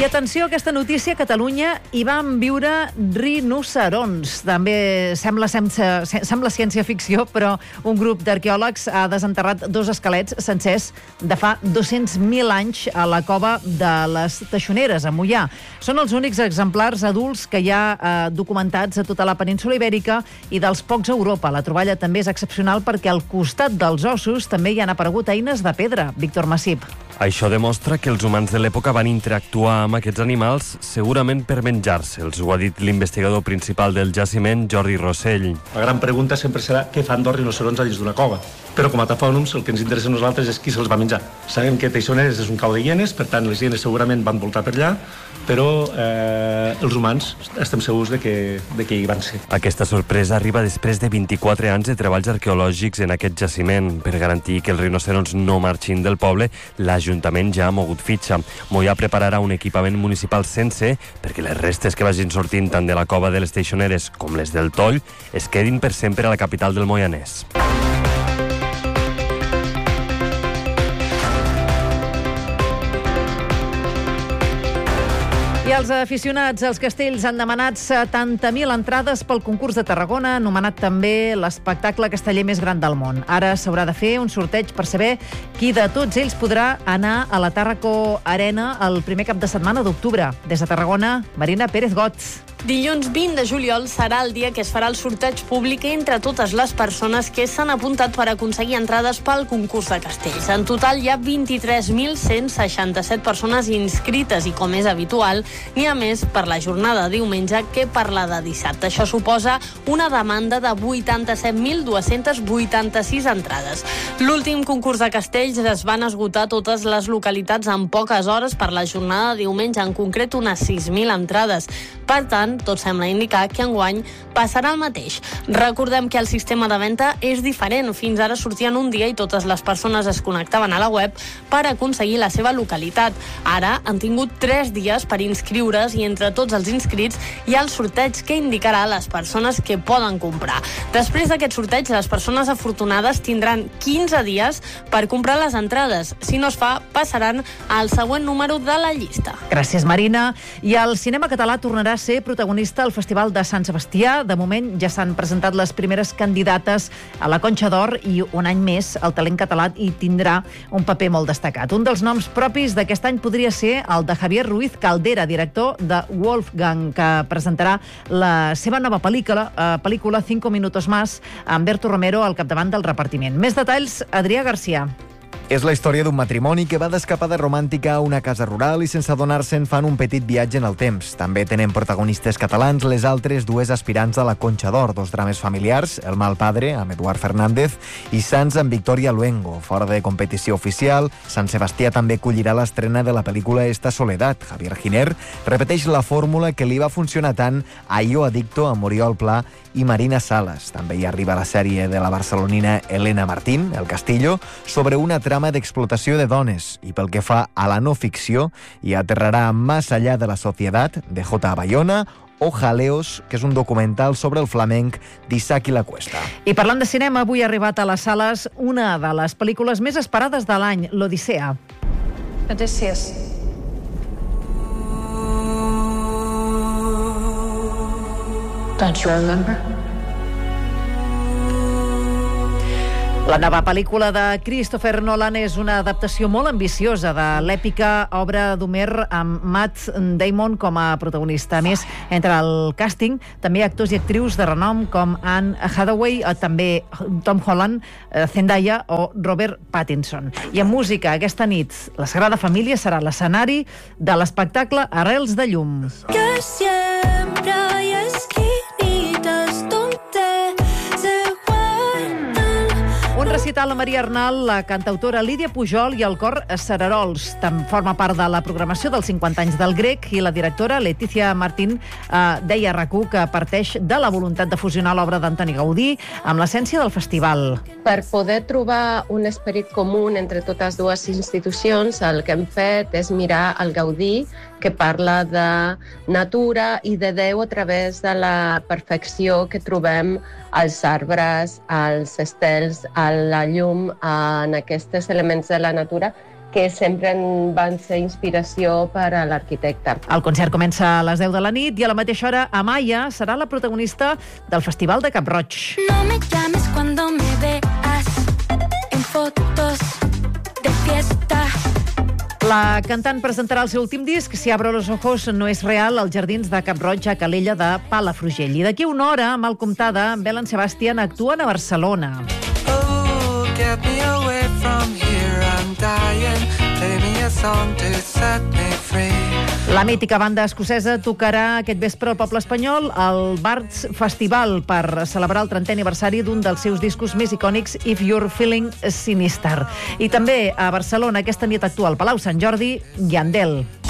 I atenció a aquesta notícia, a Catalunya hi van viure rinocerons. També sembla ciència-ficció, però un grup d'arqueòlegs ha desenterrat 2 esquelets sencers de fa 200.000 anys a la cova de les Teixoneres, a Moià. Són els únics exemplars adults que hi ha documentats a tota la península Ibèrica i dels pocs a Europa. La troballa també és excepcional perquè al costat dels ossos també hi han aparegut eines de pedra. Víctor Massip. Això demostra que els humans de l'època van interactuar amb aquests animals segurament per menjar-se'ls. Ho ha dit l'investigador principal del jaciment, Jordi Rossell. La gran pregunta sempre serà què fan 2 rinocerons a dins d'una cova. Però com a tafònoms el que ens interessa a nosaltres és qui se'ls va menjar. Sabem que Teixoneres és un cau de hienes, per tant les hienes segurament van voltar per allà, però els humans estem segurs de que hi van ser. Aquesta sorpresa arriba després de 24 anys de treballs arqueològics en aquest jaciment. Per garantir que els rinocerons no marxin del poble, l'Ajuntament ja ha mogut fitxa. Moià prepararà un equipament municipal sense perquè les restes que vagin sortint tant de la cova de les Teixoneres com les del Toll es quedin per sempre a la capital del Moianès. I els aficionats als castells han demanat 70.000 entrades pel concurs de Tarragona, anomenat també l'espectacle casteller més gran del món. Ara s'haurà de fer un sorteig per saber qui de tots ells podrà anar a la Tàrraco Arena el primer cap de setmana d'octubre. Des de Tarragona, Marina Pérez Gots. Dilluns 20 de juliol serà el dia que es farà el sorteig públic entre totes les persones que s'han apuntat per aconseguir entrades pel concurs de castells. En total hi ha 23.167 persones inscrites i, com és habitual, n'hi ha més per la jornada de diumenge que per la de dissabte. Això suposa una demanda de 87.286 entrades. L'últim concurs de castells es van esgotar totes les localitats en poques hores per la jornada de diumenge, en concret unes 6.000 entrades. Per tant, tot sembla indicar que enguany passarà el mateix. Recordem que el sistema de venda és diferent. Fins ara sortien un dia i totes les persones es connectaven a la web per aconseguir la seva localitat. Ara han tingut 3 dies per inscriure's i entre tots els inscrits hi ha el sorteig que indicarà les persones que poden comprar. Després d'aquest sorteig, les persones afortunades tindran 15 dies per comprar les entrades. Si no es fa, passaran al següent número de la llista. Gràcies, Marina. I el cinema català tornarà a ser protagonista al Festival de Sant Sebastià. De moment ja s'han presentat les primeres candidates a la Conxa d'Or i un any més el talent català hi tindrà un paper molt destacat. Un dels noms propis d'aquest any podria ser el de Javier Ruiz Caldera, director de Wolfgang, que presentarà la seva nova pel·lícula 5 minutos más, amb Berto Romero al capdavant del repartiment. Més detalls, Adrià Garcia. És la història d'un matrimoni que va d'escapada romàntica a una casa rural i sense adonar-se'n fan un petit viatge en el temps. També tenen protagonistes catalans les altres 2 aspirants a la Conxa d'Or, 2 drames familiars, El mal padre, amb Eduard Fernández, i Sants, amb Victoria Luengo. Fora de competició oficial, Sant Sebastià també collirà l'estrena de la pel·lícula Esta soledat. Javier Giner repeteix la fórmula que li va funcionar tant a Io Adicto, amb Oriol Pla i Marina Sales. També hi arriba la sèrie de la barcelonina Elena Martín, El Castillo, sobre una trama d'explotació de dones. I pel que fa a la no ficció, hi aterrarà Más allá de la sociedad, de J. Bayona, o Jaleos, que és un documental sobre el flamenc d'Isaac i la Cuesta. I parlant de cinema, avui ha arribat a les sales una de les pel·lícules més esperades de l'any, l'Odissea. Odysseus. Don't you remember? La nova pel·lícula de Christopher Nolan és una adaptació molt ambiciosa de l'èpica obra d'Homer amb Matt Damon com a protagonista. A més, entre el càsting també actors i actrius de renom com Anne Hathaway, també Tom Holland, Zendaya o Robert Pattinson. I en música, aquesta nit, la Sagrada Família serà l'escenari de l'espectacle Arrels de llum. Que siempre hay esquinitas donde se un recital a Maria Arnal, la cantautora Lídia Pujol i el cor Cerarols. També forma part de la programació dels 50 anys del Grec i la directora Letícia Martín deia a RAC1 que parteix de la voluntat de fusionar l'obra d'Antoni Gaudí amb l'essència del festival. Per poder trobar un esperit comú entre totes dues institucions, el que hem fet és mirar el Gaudí, que parla de natura i de Déu a través de la perfecció que trobem als arbres, als estels, a la llum, en aquests elements de la natura, que sempre van ser inspiració per a l'arquitecte. El concert comença a les 10 de la nit i a la mateixa hora Amaya serà la protagonista del Festival de Cap-roig. No me llames cuando me veas en fotos de fiesta. La cantant presentarà el seu últim disc, Si abro los ojos no es real, als jardins de Cap-roig a Calella de Palafrugell. I d'aquí una hora, mal comptada, Bel and Sebastian actuen a Barcelona. Oh, get me away from here, I'm dying. Play me a song to set me free. La mítica banda escocesa tocarà aquest vespre al poble espanyol al Bards Festival per celebrar el 30è aniversari d'un dels seus discos més icònics, If You're Feeling Sinister. I també a Barcelona aquesta nit actua al Palau Sant Jordi, Yandel.